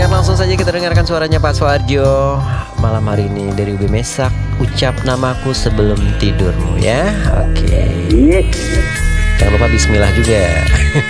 Dan langsung saja kita dengarkan suaranya Pak Soeharjo malam hari ini dari UB Mesak. Ucap namaku sebelum tidurmu ya. Oke. Jangan lupa bismillah juga.